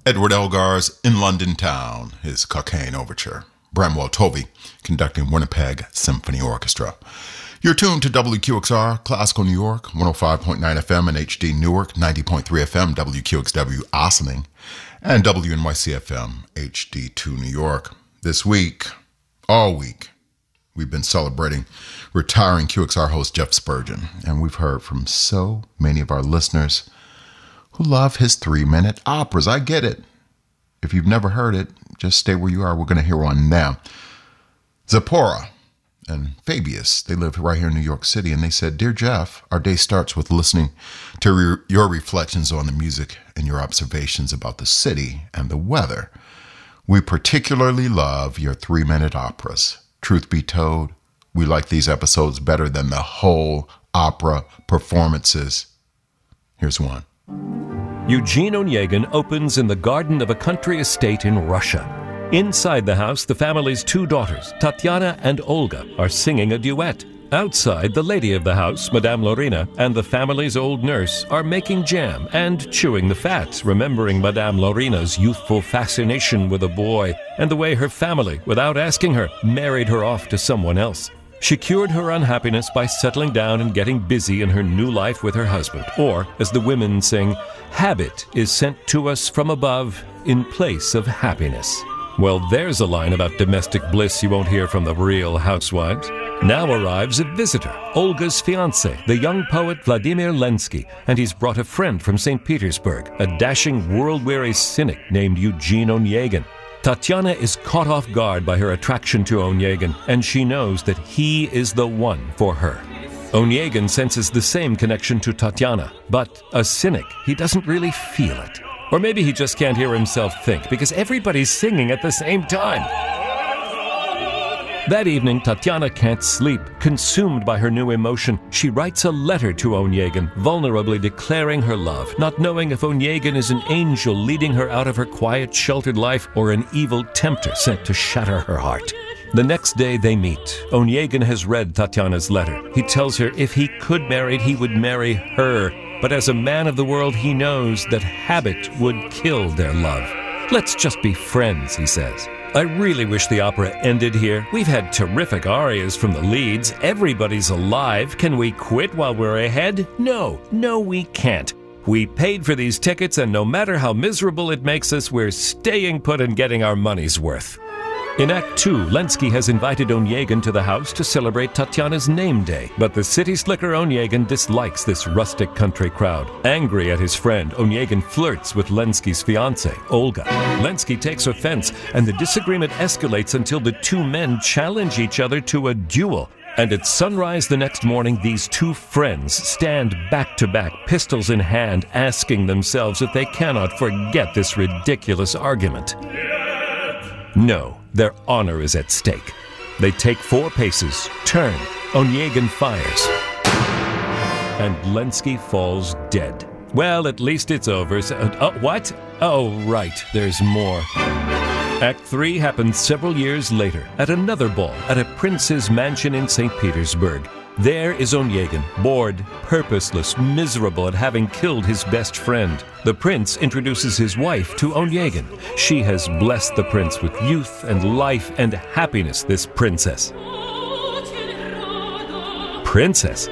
Edward Elgar's In London Town, his Cockaigne Overture. Bramwell Tovey conducting Winnipeg Symphony Orchestra. You're tuned to WQXR, Classical New York, 105.9 FM and HD Newark, 90.3 FM, WQXW Ossining, and WNYC FM, HD2 New York. This week, all week, we've been celebrating retiring QXR host Jeff Spurgeon, and we've heard from so many of our listeners who love his 3-minute operas. I get it. If you've never heard it, just stay where you are. We're going to hear one now. Zipporah and Fabius, they live right here in New York City, and they said, "Dear Jeff, our day starts with listening to your reflections on the music and your observations about the city and the weather. We particularly love your 3-minute operas. Truth be told, we like these episodes better than the whole opera performances." Here's one. Eugene Onegin opens in the garden of a country estate in Russia. Inside the house, the family's 2 daughters, Tatiana and Olga, are singing a duet. Outside, the lady of the house, Madame Lorina, and the family's old nurse are making jam and chewing the fat, remembering Madame Lorina's youthful fascination with a boy and the way her family, without asking her, married her off to someone else. She cured her unhappiness by settling down and getting busy in her new life with her husband. Or, as the women sing, habit is sent to us from above in place of happiness. Well, there's a line about domestic bliss you won't hear from the real housewives. Now arrives a visitor, Olga's fiancé, the young poet Vladimir Lenski, and he's brought a friend from St. Petersburg, a dashing, world-weary cynic named Eugene Onegin. Tatiana is caught off guard by her attraction to Onegin, and she knows that he is the one for her. Onegin senses the same connection to Tatiana, but a cynic, he doesn't really feel it. Or maybe he just can't hear himself think, because everybody's singing at the same time. That evening, Tatiana can't sleep. Consumed by her new emotion, she writes a letter to Onegin, vulnerably declaring her love, not knowing if Onegin is an angel leading her out of her quiet, sheltered life or an evil tempter sent to shatter her heart. The next day they meet. Onegin has read Tatiana's letter. He tells her if he could marry, he would marry her. But as a man of the world, he knows that habit would kill their love. "Let's just be friends," he says. "I really wish the opera ended here. We've had terrific arias from the leads. Everybody's alive. Can we quit while we're ahead? No, we can't. We paid for these tickets, and no matter how miserable it makes us, we're staying put and getting our money's worth." In Act 2, Lenski has invited Onegin to the house to celebrate Tatiana's name day, but the city slicker Onegin dislikes this rustic country crowd. Angry at his friend, Onegin flirts with Lenski's fiancée, Olga. Lenski takes offense, and the disagreement escalates until the 2 men challenge each other to a duel. And at sunrise the next morning, these 2 friends stand back to back, pistols in hand, asking themselves if they cannot forget this ridiculous argument. No, their honor is at stake. They take 4 paces, turn, Onegin fires, and Lenski falls dead. Well, at least it's over. What? Oh, right, there's more. Act 3 happens several years later, at another ball, at a prince's mansion in St. Petersburg. There is Onegin, bored, purposeless, miserable at having killed his best friend. The prince introduces his wife to Onegin. She has blessed the prince with youth and life and happiness, this princess. Princess?